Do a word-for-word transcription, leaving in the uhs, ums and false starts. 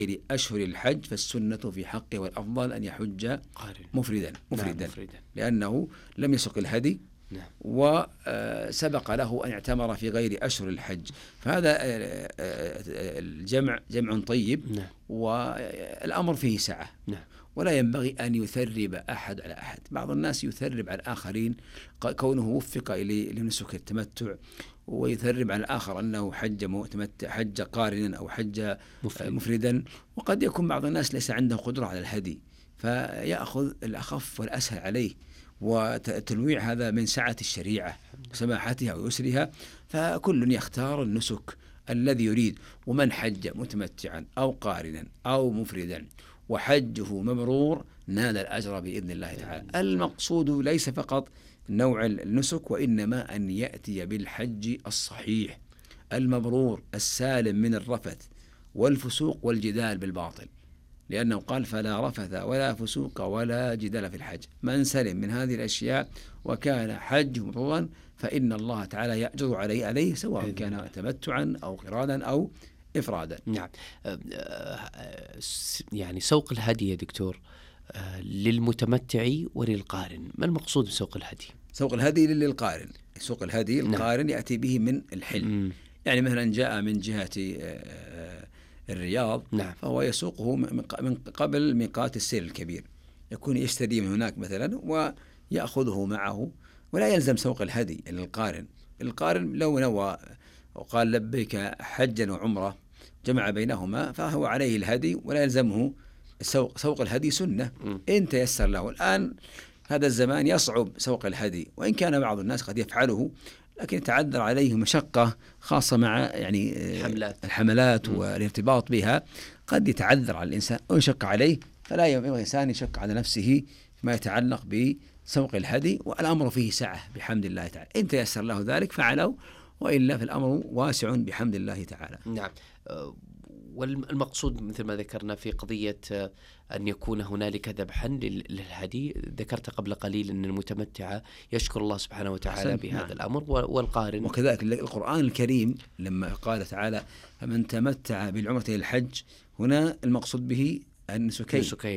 أشهر الحج فالسنة في حقه والأفضل أن يحج مفردا مفردا نعم لأنه لم يسق الهدي نعم. وسبق له أن اعتمر في غير أشهر الحج، فهذا الجمع جمع طيب نعم. والأمر فيه سعة نعم. ولا ينبغي أن يثرب أحد على أحد. بعض الناس يثرب على الآخرين كونه وفق لنسك التمتع، ويثرب على الآخر أنه حج متمتع حج قارنا أو حج مفرد. مفردا، وقد يكون بعض الناس ليس عنده قدرة على الهدي فيأخذ الأخف والأسهل عليه، وتنويع هذا من سعة الشريعة وسماحتها ويسرها، فكل يختار النسك الذي يريد. ومن حج متمتعا أو قارنا أو مفردا وحجه مبرور نال الأجر بإذن الله تعالى. المقصود ليس فقط نوع النسك، وإنما أن يأتي بالحج الصحيح المبرور السالم من الرفث والفسوق والجدال بالباطل، لأنه قال فلا رفث ولا فسوق ولا جدال في الحج. من سلم من هذه الأشياء وكان حجه مبرورا فإن الله تعالى يأجر عليه عليه سواء كان تمتعا أو قرانا أو إفرادا. نعم. يعني سوق الهدي يا دكتور للمتمتع وللقارن، ما المقصود بسوق الهدي؟ سوق الهدي للقارن، سوق الهدي القارن نعم. يأتي به من الحل. م. يعني مثلا جاء من جهة الرياض نعم. فهو يسوقه من قبل ميقات السير الكبير، يكون يشتري من هناك مثلا ويأخذه معه، ولا يلزم سوق الهدي للقارن. القارن لو نوى وقال لبيك حجا وعمرة جمع بينهما فهو عليه الهدي ولا يلزمه سوق. سوق الهدي سنة إن تيسر له. الآن هذا الزمان يصعب سوق الهدي، وإن كان بعض الناس قد يفعله لكن يتعذر عليه مشقة خاصة مع يعني الحملات, الحملات والارتباط بها، قد يتعذر على الإنسان أو يشق عليه، فلا ينبغي الإنسان يشق على نفسه ما يتعلق بسوق الهدي، والأمر فيه سعة بحمد الله تعالى. إن تيسر له ذلك فعلوا، وإلا في الأمر واسع بحمد الله تعالى. نعم. والمقصود مثل ما ذكرنا في قضية أن يكون هنالك ذبحا للهدي، ذكرت قبل قليل أن المتمتع يشكر الله سبحانه وتعالى بهذا نعم. الأمر، والقارن وكذلك القرآن الكريم لما قال تعالى فمن تمتع بالعمرة إلى الحج، هنا المقصود به النسكين